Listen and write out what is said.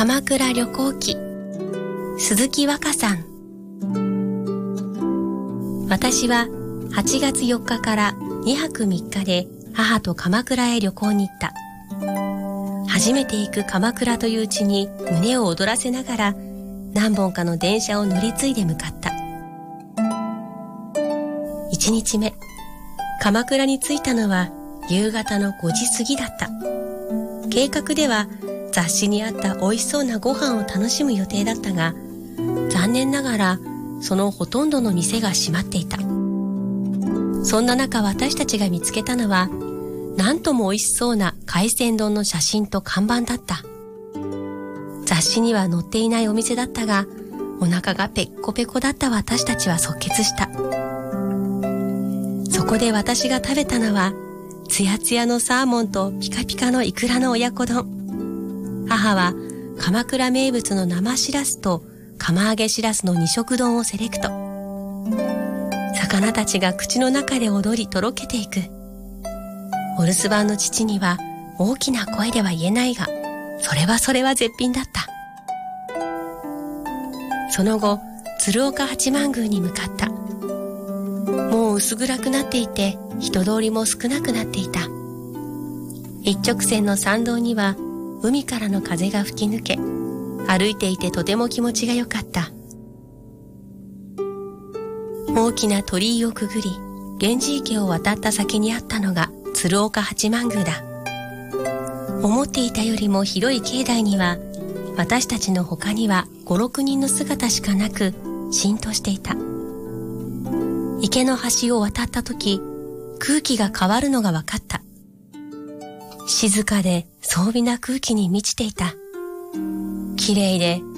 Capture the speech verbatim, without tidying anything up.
鎌倉旅行記、鈴木和歌さん。私ははちがつよっかからにはくみっかで母と鎌倉へ旅行に行った。初めて行く鎌倉という地に胸を躍らせながら何本かの電車を乗り継いで向かった。いちにちめ、鎌倉に着いたのは夕方のごじ過ぎだった。計画では雑誌にあった美味しそうなご飯を楽しむ予定だったが、残念ながらそのほとんどの店が閉まっていた。そんな中、私たちが見つけたのはなんとも美味しそうな海鮮丼の写真と看板だった。雑誌には載っていないお店だったが、お腹がペッコペコだった私たちは即決した。そこで私が食べたのはツヤツヤのサーモンとピカピカのイクラの親子丼。母は鎌倉名物の生しらすと釜揚げしらすの二色丼をセレクト。魚たちが口の中で踊りとろけていく。お留守番の父には大きな声では言えないが、それはそれは絶品だった。その後、鶴岡八幡宮に向かった。もう薄暗くなっていて、人通りも少なくなっていた。一直線の参道には海からの風が吹き抜け、歩いていてとても気持ちが良かった。大きな鳥居をくぐり、源氏池を渡った先にあったのが鶴岡八幡宮だ。思っていたよりも広い境内には、私たちの他にはご、ろくにんの姿しかなく、しんとしていた。池の端を渡った時、空気が変わるのが分かった。静かで壮美な空気に満ちていた。綺麗で